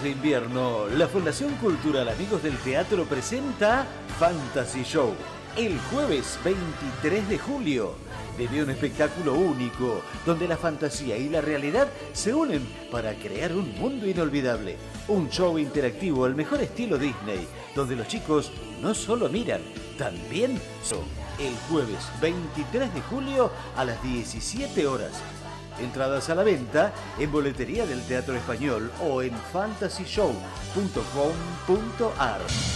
de invierno, la Fundación Cultural Amigos del Teatro presenta Fantasy Show. El jueves 23 de julio vive un espectáculo único donde la fantasía y la realidad se unen para crear un mundo inolvidable. Un show interactivo al mejor estilo Disney, donde los chicos no solo miran, también son. El jueves 23 de julio a las 17 horas. Entradas a la venta en boletería del Teatro Español o en fantasyshow.com.ar.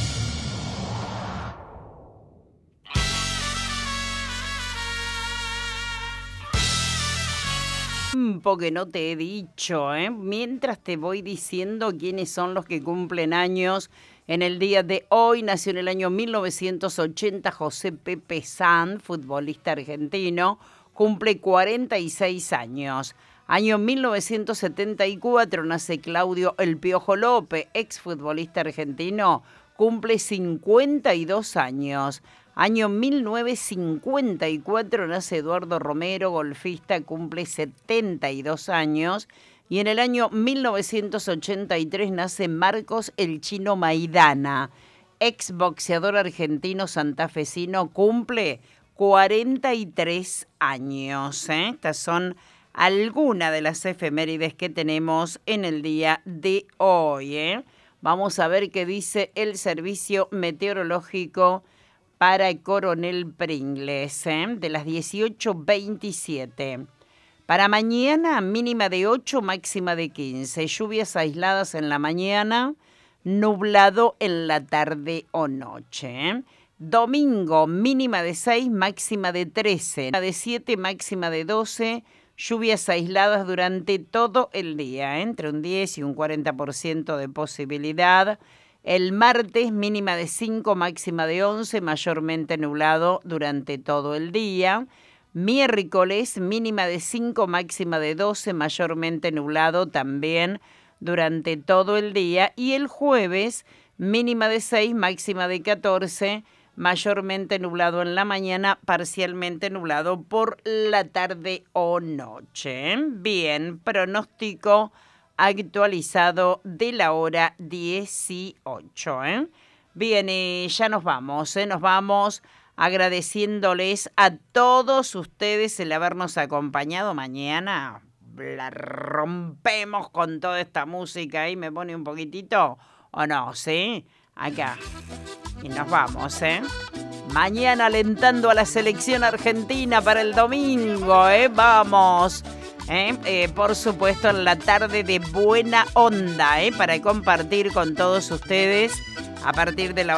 Que no te he dicho, mientras te voy diciendo quiénes son los que cumplen años en el día de hoy. Nació en el año 1980 José Pepe Sanz, futbolista argentino, cumple 46 años. Año 1974 nace Claudio El Piojo López, exfutbolista argentino, cumple 52 años. Año 1954 nace Eduardo Romero, golfista, cumple 72 años. Y en el año 1983 nace Marcos El Chino Maidana, exboxeador argentino santafesino, cumple 43 años. Estas son algunas de las efemérides que tenemos en el día de hoy. Vamos a ver qué dice el Servicio Meteorológico para Coronel Pringles, de las 18:27. Para mañana, mínima de 8, máxima de 15. Lluvias aisladas en la mañana, nublado en la tarde o noche. Domingo, mínima de 6, máxima de 13. De 7, máxima de 12. Lluvias aisladas durante todo el día, entre un 10 y un 40% de posibilidad. El martes, mínima de 5, máxima de 11, mayormente nublado durante todo el día. Miércoles, mínima de 5, máxima de 12, mayormente nublado también durante todo el día. Y el jueves, mínima de 6, máxima de 14, mayormente nublado en la mañana, parcialmente nublado por la tarde o noche. Bien, pronóstico actualizado de la hora 18. Bien, ya nos vamos, nos vamos agradeciéndoles a todos ustedes el habernos acompañado. Mañana la rompemos con toda esta música y me pone un poquitito, ¿o no? ¿Sí? Acá. Y nos vamos, Mañana alentando a la selección argentina para el domingo, Vamos. Por supuesto, en la tarde de buena onda, para compartir con todos ustedes a partir de la